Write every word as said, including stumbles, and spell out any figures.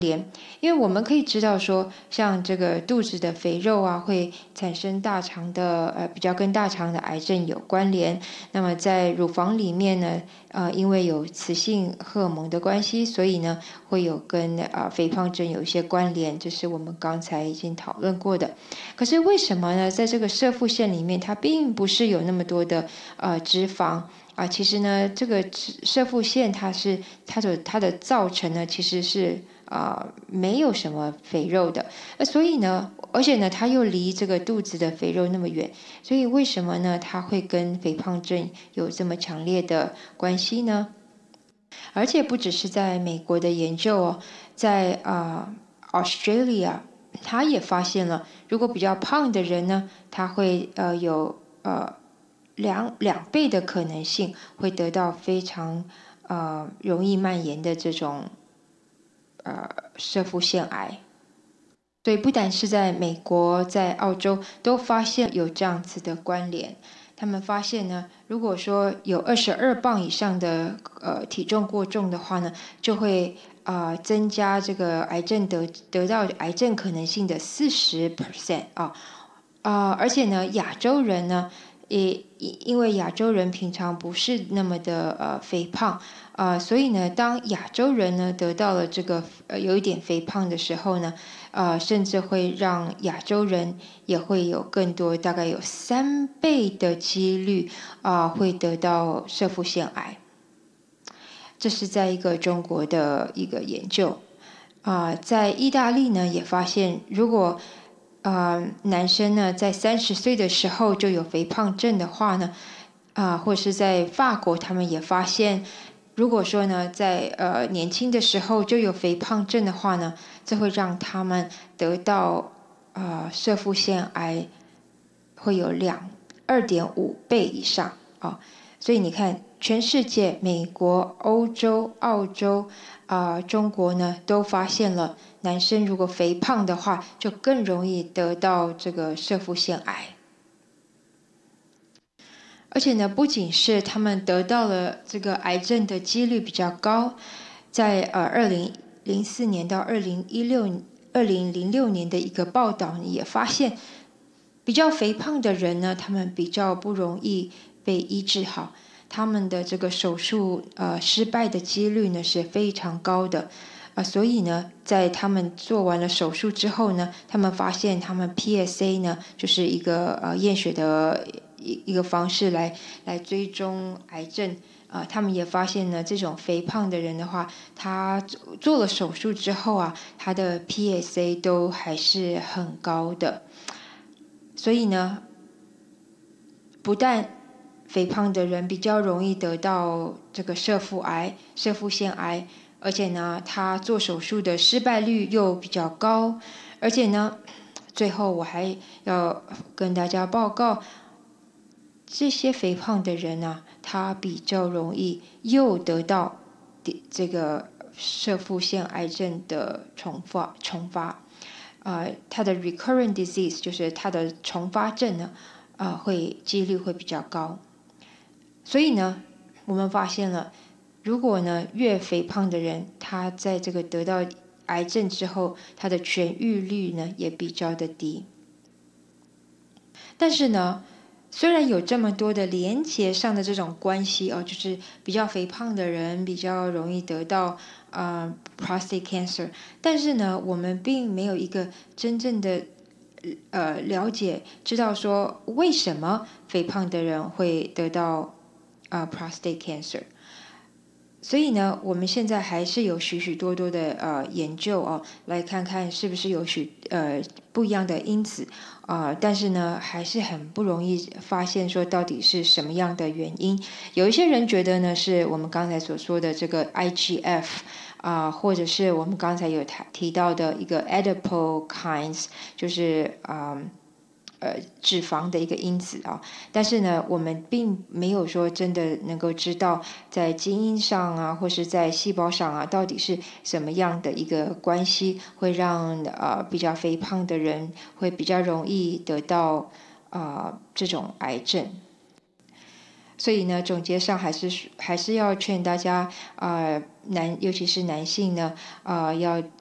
因为我们可以知道说，像这个肚子的肥肉啊，会产生大肠的呃比较跟大肠的癌症有关联。那么在乳房里面呢，呃，因为有雌性荷尔蒙的关系，所以呢会有跟呃肥胖症有一些关联，这是我们刚才已经讨论过的。可是为什么呢？在这个射腹腺里面，它并不是有那么多的呃脂肪。啊，其实呢，这个射腹腺它是它的它的造成呢，其实是啊、呃、没有什么肥肉的，呃，所以呢，而且呢，它又离这个肚子的肥肉那么远，所以为什么呢？它会跟肥胖症有这么强烈的关系呢？而且不只是在美国的研究哦，在啊、呃、Australia， 他也发现了，如果比较胖的人呢，他会呃有呃。两两倍的可能性会得到非常呃容易蔓延的这种呃射腹腺癌，所以不但是在美国，在澳洲都发现有这样子的关联。他们发现呢，如果说有二十二磅以上的呃体重过重的话呢，就会呃增加这个癌症得得到癌症可能性的四十 percent 啊啊、呃，而且呢，亚洲人呢。也因为亚洲人平常不是那么的呃肥胖啊、呃，所以呢，当亚洲人呢得到了这个呃有一点肥胖的时候呢，呃，甚至会让亚洲人也会有更多，大概有三倍的几率啊、呃、会得到射腹腺癌。这是在一个中国的一个研究啊、呃，在意大利呢也发现，如果呃，男生呢，在三十岁的时候就有肥胖症的话呢，啊、呃，或是在法国，他们也发现，如果说呢，在呃年轻的时候就有肥胖症的话呢，这会让他们得到啊、呃、射腹腺癌会有两二点五倍以上啊、哦，所以你看，全世界，美国、欧洲、澳洲啊、呃、中国呢，都发现了。男生如果肥胖的话，就更容易得到这个射腹腺癌。而且呢，不仅是他们得到了这个癌症的几率比较高，在呃二零零四年到二零一六二零零六年的一个报道也发现，比较肥胖的人呢，他们比较不容易被医治好，他们的这个手术呃失败的几率呢是非常高的。啊，所以呢，在他们做完了手术之后呢，他们发现他们 P S A 呢，就是一个呃验血的一一个方式来来追踪癌症。啊、呃，他们也发现呢，这种肥胖的人的话，他做了手术之后啊，他的 P S A 都还是很高的。所以呢，不但肥胖的人比较容易得到这个射腹癌、射腹腺癌。而且呢，他做手术的失败率又比较高，而且呢，最后我还要跟大家报告，这些肥胖的人呢、啊，他比较容易又得到这个射腹腺癌症的重发重发，呃，他的 recurrent disease 就是他的重发症呢，啊、呃，会几率会比较高，所以呢，我们发现了。如果呢，越肥胖的人，他在这个得到癌症之后，他的痊愈率呢也比较的低。但是呢，虽然有这么多的连结上的这种关系哦，就是比较肥胖的人比较容易得到呃 prostate cancer， 但是呢，我们并没有一个真正的呃了解，知道说为什么肥胖的人会得到呃 prostate cancer。所以呢，我们现在还是有许许多多的呃研究哦，来看看是不是有许呃不一样的因子啊、呃，但是呢，还是很不容易发现说到底是什么样的原因。有一些人觉得呢，是我们刚才所说的这个 I G F 啊、呃，或者是我们刚才有提到的一个 adipokines， 就是啊。呃呃，脂肪的一个因子啊，但是呢，我们并没有说真的能够知道在基因上啊，或是在细胞上啊，到底是什么样的一个关系，会让呃比较肥胖的人会比较容易得到啊、呃、这种癌症。所以呢，总结上还是还是要劝大家，呃，男尤其是男性呢，呃，要